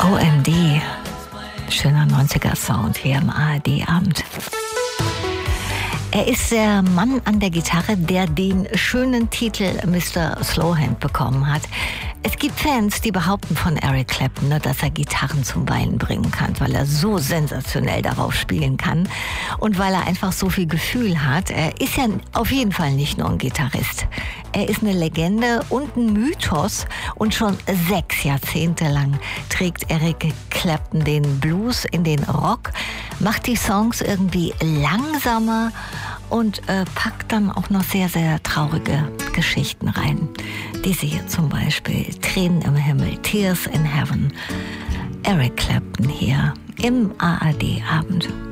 OMD. Schöner 90er-Sound hier im ARD-Abend. Er ist der Mann an der Gitarre, der den schönen Titel Mr. Slowhand bekommen hat. Es gibt Fans, die behaupten von Eric Clapton, dass er Gitarren zum Weinen bringen kann, weil er so sensationell darauf spielen kann und weil er einfach so viel Gefühl hat. Er ist ja auf jeden Fall nicht nur ein Gitarrist. Er ist eine Legende und ein Mythos und schon 6 Jahrzehnte lang trägt Eric Clapton den Blues in den Rock, macht die Songs irgendwie langsamer und packt dann auch noch sehr, sehr traurige Geschichten rein. Diese hier zum Beispiel, Tränen im Himmel, Tears in Heaven. Eric Clapton hier im ARD-Abend.